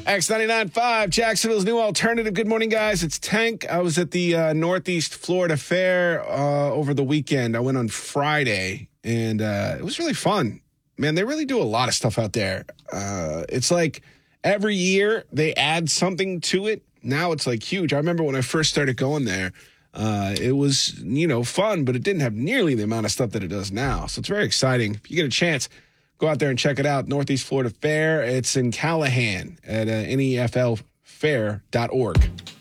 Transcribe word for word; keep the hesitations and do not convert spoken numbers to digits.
X ninety-nine point five, Jacksonville's new alternative. Good morning, guys. It's Tank. I was at the uh, Northeast Florida Fair uh, over the weekend. I went on Friday, and uh, it was really fun. Man, they really do a lot of stuff out there. Uh, it's like every year they add something to it. Now it's like huge. I remember when I first started going there, uh, it was, you know, fun, but it didn't have nearly the amount of stuff that it does now. So it's very exciting. If you get a chance, go out there and check it out. Northeast Florida Fair. It's in Callahan at uh, N E F L fair dot org.